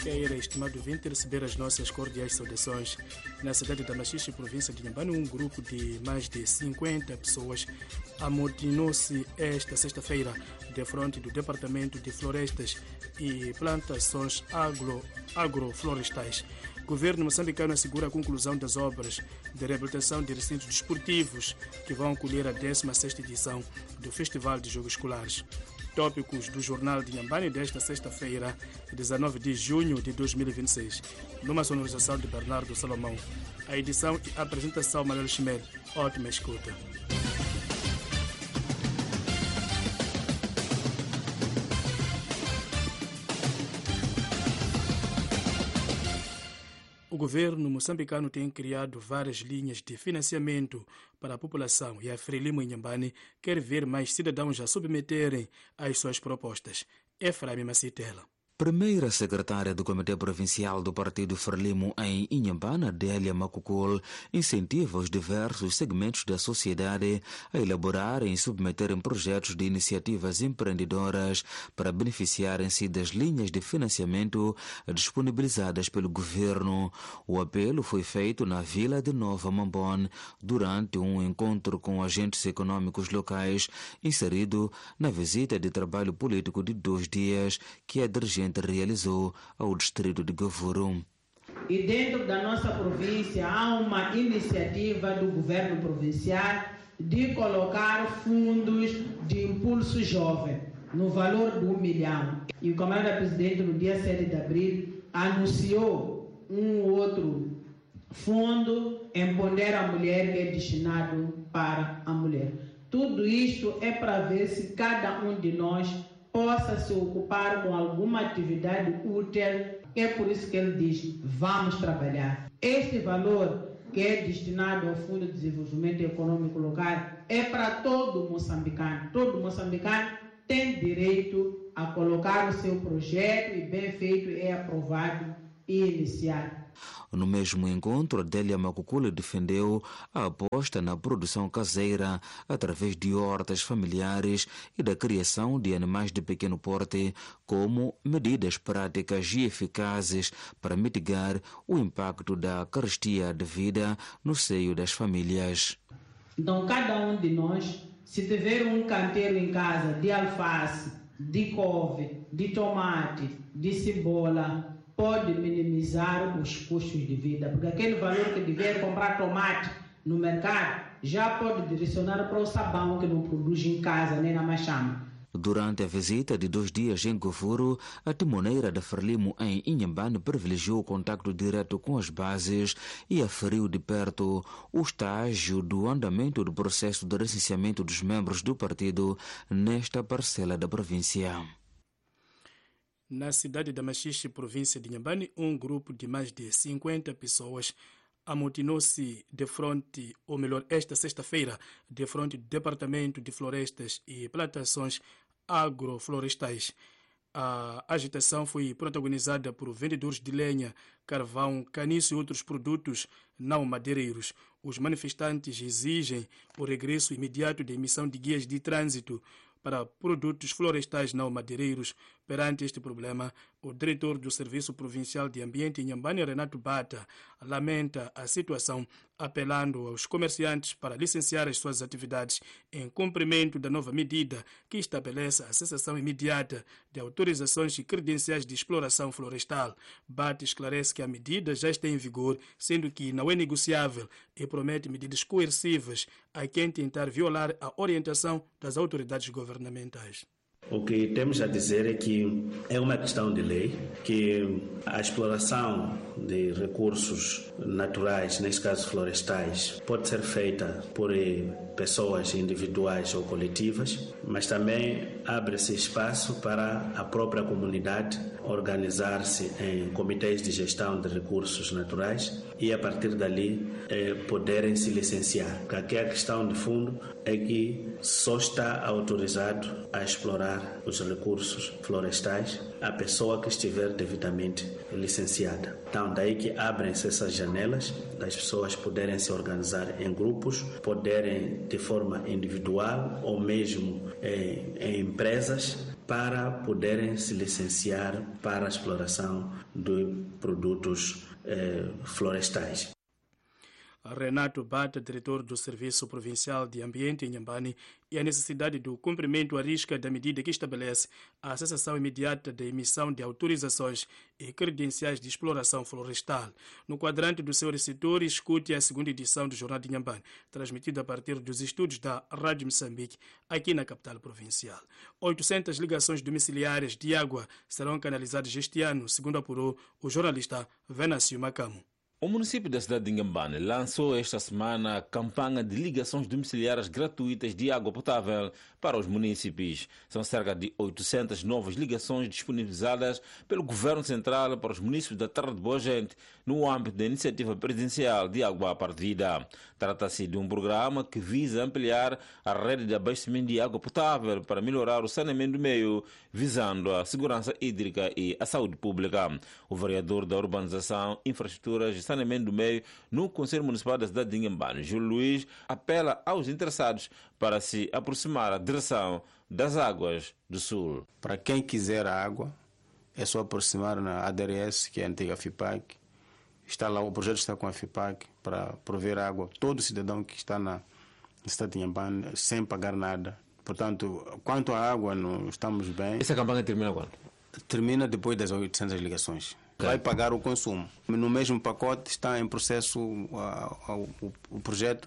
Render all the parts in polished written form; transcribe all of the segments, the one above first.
sexta-feira, estimado ouvinte, receber as nossas cordiais saudações. Na cidade de Machixe, província de Inhambane, um grupo de mais de 50 pessoas amotinou-se esta sexta-feira de frente do Departamento de Florestas e Plantações Agroflorestais. O governo moçambicano assegura a conclusão das obras de reabilitação de recintos desportivos que vão acolher a 16ª edição do Festival de Jogos Escolares. Tópicos do Jornal de Inhambane desta sexta-feira, 19 de junho de 2026, numa sonorização de Bernardo Salomão. A edição e a apresentação Manuel Chimel. Ótima escuta. O governo moçambicano tem criado várias linhas de financiamento para a população e a Frelimo Inhambane quer ver mais cidadãos a submeterem às suas propostas. Efraim Macitela. Primeira secretária do Comitê Provincial do Partido Frelimo em Inhambane, Délia Macocol, incentiva os diversos segmentos da sociedade a elaborarem e submeterem projetos de iniciativas empreendedoras para beneficiarem-se das linhas de financiamento disponibilizadas pelo governo. O apelo foi feito na Vila de Nova Mambone durante um encontro com agentes econômicos locais inserido na visita de trabalho político de 2 dias que a dirigente realizou ao distrito de Gavuru. E dentro da nossa província há uma iniciativa do governo provincial de colocar fundos de impulso jovem no valor de 1 milhão. E o camarada presidente no dia 7 de abril anunciou um outro fundo Empoder a Mulher que é destinado para a mulher. Tudo isto é para ver se cada um de nós possa se ocupar com alguma atividade útil. É por isso que ele diz, vamos trabalhar. Este valor que é destinado ao Fundo de Desenvolvimento Econômico Local é para todo moçambicano. Todo moçambicano tem direito a colocar o seu projeto e bem feito é aprovado e iniciado. No mesmo encontro, Adélia Macocolo defendeu a aposta na produção caseira através de hortas familiares e da criação de animais de pequeno porte como medidas práticas e eficazes para mitigar o impacto da carestia de vida no seio das famílias. Então, cada um de nós, se tiver um canteiro em casa de alface, de couve, de tomate, de cebola, pode minimizar os custos de vida, porque aquele valor que dever comprar tomate no mercado já pode direcionar para o sabão que não produz em casa nem na machama. Durante a visita de 2 dias em Gavuru, a timoneira da Frelimo em Inhambane privilegiou o contacto direto com as bases e aferiu de perto o estágio do andamento do processo de recenseamento dos membros do partido nesta parcela da província. Na cidade de Machixe, província de Inhambane, um grupo de mais de 50 pessoas amotinou-se de frente, ou melhor, esta sexta-feira, de frente do Departamento de Florestas e Plantações Agroflorestais. A agitação foi protagonizada por vendedores de lenha, carvão, caniço e outros produtos não madeireiros. Os manifestantes exigem o regresso imediato da emissão de guias de trânsito para produtos florestais não madeireiros. Perante este problema, o diretor do Serviço Provincial de Ambiente em Inhambane, Renato Bata, lamenta a situação, apelando aos comerciantes para licenciar as suas atividades em cumprimento da nova medida que estabelece a cessação imediata de autorizações e credenciais de exploração florestal. Bata esclarece que a medida já está em vigor, sendo que não é negociável e promete medidas coercivas a quem tentar violar a orientação das autoridades governamentais. O que temos a dizer é que é uma questão de lei, que a exploração de recursos naturais, neste caso florestais, pode ser feita por pessoas individuais ou coletivas, mas também abre-se espaço para a própria comunidade organizar-se em comitês de gestão de recursos naturais e, a partir dali, poderem se licenciar. Porque aqui a questão de fundo é que só está autorizado a explorar os recursos florestais a pessoa que estiver devidamente licenciada. Então, daí que abrem-se essas janelas das pessoas poderem se organizar em grupos, poderem de forma individual ou mesmo em empresas para poderem se licenciar para a exploração de produtos florestais. Renato Bata, diretor do Serviço Provincial de Ambiente em Inhambane, e a necessidade do cumprimento à risca da medida que estabelece a cessação imediata da emissão de autorizações e credenciais de exploração florestal. No quadrante do seu receptor, escute a segunda edição do Jornal de Inhambane, transmitida a partir dos estúdios da Rádio Moçambique, aqui na capital provincial. 800 ligações domiciliares de água serão canalizadas este ano, segundo apurou o jornalista Venâncio Macamo. O município da cidade de Inhambane lançou esta semana a campanha de ligações domiciliares gratuitas de água potável para os munícipes. São cerca de 800 novas ligações disponibilizadas pelo Governo Central para os municípios da Terra de Boa Gente no âmbito da iniciativa presidencial de água à partida. Trata-se de um programa que visa ampliar a rede de abastecimento de água potável para melhorar o saneamento do meio, visando a segurança hídrica e a saúde pública. O vereador da Urbanização, Infraestruturas e Saneamento do Meio no Conselho Municipal da cidade de Inhambane, Júlio Luís, apela aos interessados para se aproximar da direção das águas do Sul. Para quem quiser água, é só aproximar na ADRS, que é a antiga FIPAC. Está lá, o projeto está com a FIPAC para prover água. Todo cidadão que está na cidade de Inhambane sem pagar nada. Portanto, quanto à água, não estamos bem. Essa campanha termina quando? Termina depois das 800 ligações. Vai pagar o consumo. No mesmo pacote está em processo o projeto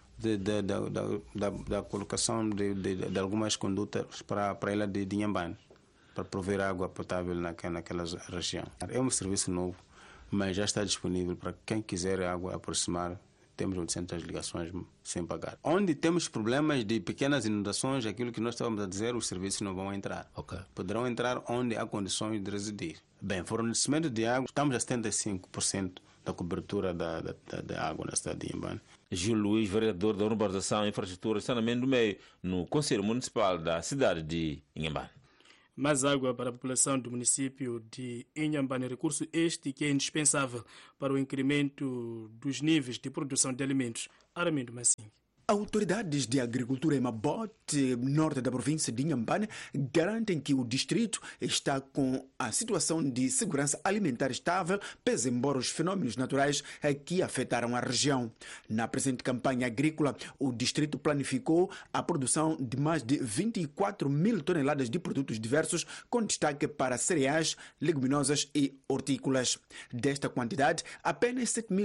da colocação de algumas condutas para a ilha de Inhambane, para prover água potável naquela região. É um serviço novo, mas já está disponível para quem quiser água aproximar. Temos 800 ligações sem pagar. Onde temos problemas de pequenas inundações, aquilo que nós estávamos a dizer, os serviços não vão entrar. Okay. Poderão entrar onde há condições de residir. Bem, fornecimento de água, estamos a 75% da cobertura da água na cidade de Inhambane. Gil Luís, vereador da Urbanização, Infraestrutura e Saneamento do Meio, no Conselho Municipal da cidade de Inhambane. Mais água para a população do município de Inhambane, recurso este que é indispensável para o incremento dos níveis de produção de alimentos. Armindo Massim. Autoridades de agricultura em Mabote, norte da província de Inhambane, garantem que o distrito está com a situação de segurança alimentar estável, pese embora os fenômenos naturais que afetaram a região. Na presente campanha agrícola, o distrito planificou a produção de mais de 24 mil toneladas de produtos diversos, com destaque para cereais, leguminosas e hortícolas. Desta quantidade, apenas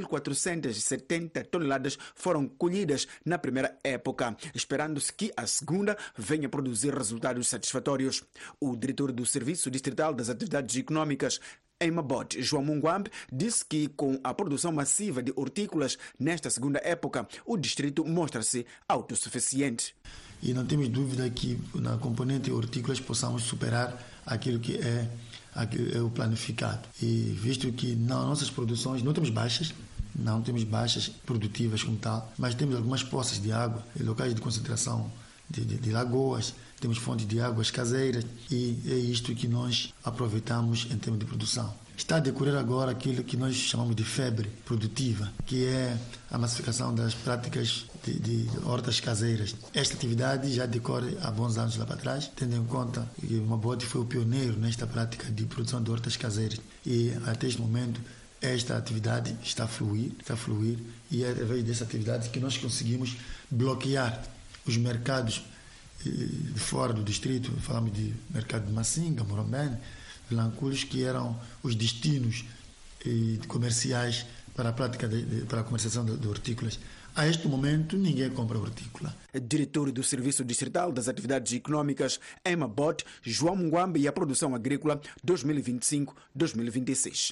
7.470 toneladas foram colhidas na primeira época, esperando-se que a segunda venha produzir resultados satisfatórios. O diretor do Serviço Distrital das Atividades Econômicas em Mabote, João Munguambe, disse que com a produção massiva de hortícolas nesta segunda época, o distrito mostra-se autossuficiente. E não temos dúvida que na componente hortícolas possamos superar aquilo que é o planificado. E visto que nas nossas produções não temos baixas produtivas como tal, mas temos algumas poças de água, locais de concentração de lagoas, temos fontes de águas caseiras e é isto que nós aproveitamos em termos de produção. Está a decorrer agora aquilo que nós chamamos de febre produtiva, que é a massificação das práticas de hortas caseiras. Esta atividade já decorre há bons anos lá para trás, tendo em conta que o Mabote foi o pioneiro nesta prática de produção de hortas caseiras e até este momento esta atividade está a fluir e é através dessa atividade que nós conseguimos bloquear os mercados de fora do distrito. Falamos de mercado de Massinga, Morombene, Vilanculos, que eram os destinos comerciais para a prática para a comercialização de hortícolas. A este momento, ninguém compra hortícola. Diretor do Serviço Distrital das Atividades Econômicas em Mabote, João Munguambe, e a Produção Agrícola 2025-2026.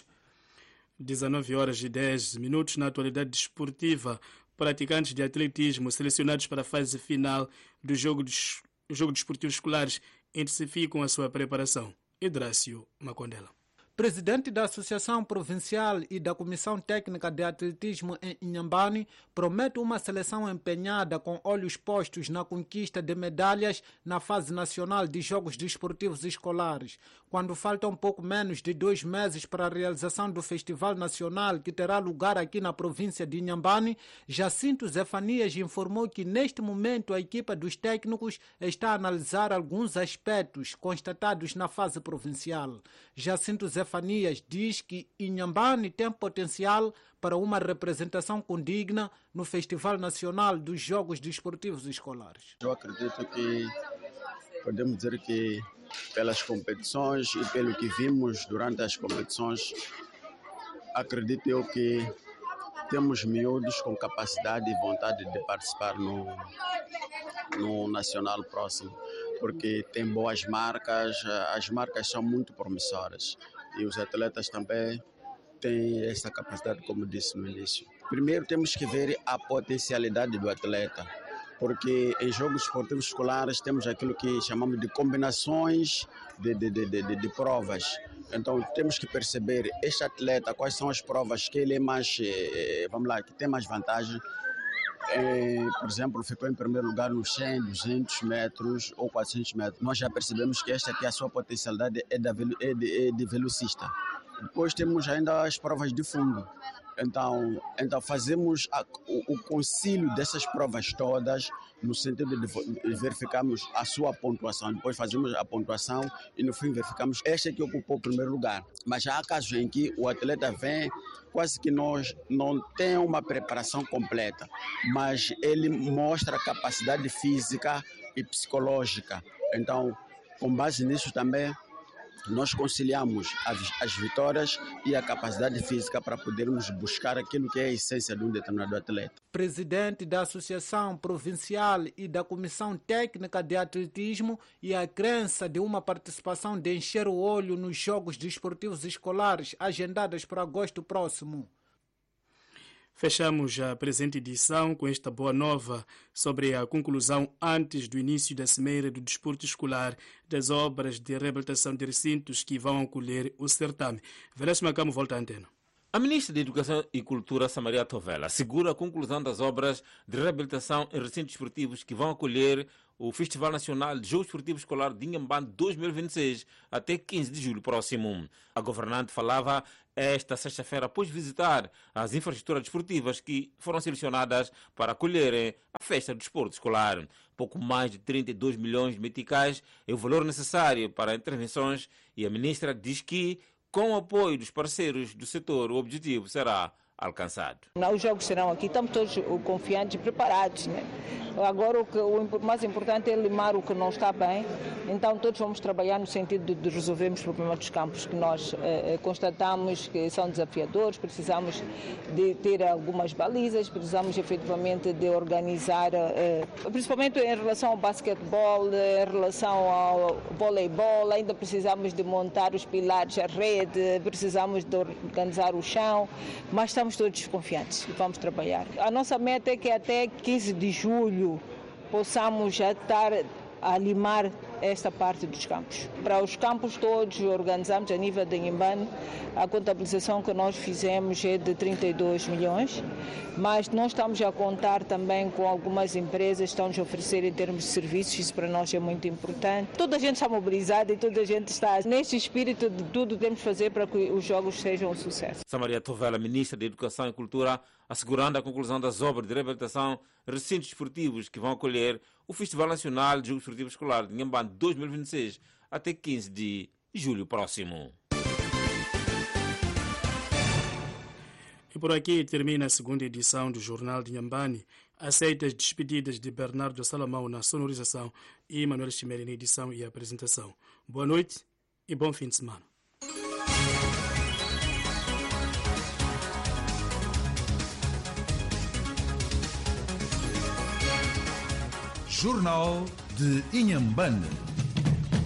19h10 na atualidade desportiva. Praticantes de atletismo selecionados para a fase final do jogo desportivo escolares intensificam a sua preparação. Hidrácio Macondela. Presidente da Associação Provincial e da Comissão Técnica de Atletismo em Inhambane promete uma seleção empenhada com olhos postos na conquista de medalhas na fase nacional de Jogos Desportivos Escolares, quando faltam pouco menos de 2 meses para a realização do Festival Nacional que terá lugar aqui na província de Inhambane. Jacinto Zefanias informou que neste momento a equipa dos técnicos está a analisar alguns aspectos constatados na fase provincial. Jacinto Zefanias diz que Inhambane tem potencial para uma representação condigna no Festival Nacional dos Jogos Desportivos Escolares. Eu acredito que podemos dizer que pelas competições e pelo que vimos durante as competições, acredito eu que temos miúdos com capacidade e vontade de participar no Nacional próximo, porque tem boas marcas, as marcas são muito promissoras e os atletas também têm essa capacidade, como disse no início. Primeiro temos que ver a potencialidade do atleta, porque em jogos esportivos escolares temos aquilo que chamamos de combinações de provas. Então temos que perceber este atleta, quais são as provas que ele é mais, que tem mais vantagem. Por exemplo, ficou em primeiro lugar nos 100, 200 metros ou 400 metros. Nós já percebemos que esta aqui, a sua potencialidade é de velocista. Depois temos ainda as provas de fundo. Então fazemos o concílio dessas provas todas no sentido de verificarmos a sua pontuação. Depois fazemos a pontuação e no fim verificamos este que ocupou o primeiro lugar. Mas há casos em que o atleta vem quase que não tem uma preparação completa, mas ele mostra capacidade física e psicológica. Então, com base nisso também, nós conciliamos as vitórias e a capacidade física para podermos buscar aquilo que é a essência de um determinado atleta. Presidente da Associação Provincial e da Comissão Técnica de Atletismo e a crença de uma participação de encher o olho nos Jogos Desportivos Escolares agendados para agosto próximo. Fechamos a presente edição com esta boa nova sobre a conclusão antes do início da Cimeira do Desporto Escolar das obras de reabilitação de recintos que vão acolher o certame. Velasco Macamo volta à antena. A ministra de Educação e Cultura, Samaria Tovela, assegura a conclusão das obras de reabilitação em recintos esportivos que vão acolher o Festival Nacional de Jogos Esportivos Escolar de Inhambane 2026 até 15 de julho próximo. A governante falava esta sexta-feira após visitar as infraestruturas desportivas que foram selecionadas para acolherem a festa do desporto escolar. Pouco mais de 32 milhões de meticais é o valor necessário para intervenções e a ministra diz que, com o apoio dos parceiros do setor, o objetivo será alcançado. Os jogos serão aqui, estamos todos confiantes e preparados, né? Agora o mais importante é limar o que não está bem, então todos vamos trabalhar no sentido de resolvermos os problemas dos campos que nós constatamos que são desafiadores. Precisamos de ter algumas balizas, precisamos efetivamente de organizar, principalmente em relação ao basquetebol, em relação ao voleibol, ainda precisamos de montar os pilares, a rede, precisamos de organizar o chão, mas estamos todos confiantes e vamos trabalhar. A nossa meta é que até 15 de julho possamos já estar a limar esta parte dos campos. Para os campos todos organizamos a nível de Inhambane, a contabilização que nós fizemos é de 32 milhões, mas nós estamos a contar também com algumas empresas que estão nos a oferecer em termos de serviços, isso para nós é muito importante. Toda a gente está mobilizada e toda a gente está neste espírito de tudo temos de fazer para que os jogos sejam um sucesso. Samaria Tovela, ministra de Educação e Cultura, assegurando a conclusão das obras de reabilitação recintos esportivos que vão acolher o Festival Nacional de Jogos Esportivos Escolar de Inhambane 2026 até 15 de julho próximo. E por aqui termina a segunda edição do Jornal de Inhambane. Aceita as despedidas de Bernardo Salomão na sonorização e Manuel Chiméria na edição e apresentação. Boa noite e bom fim de semana. Jornal de Inhambane.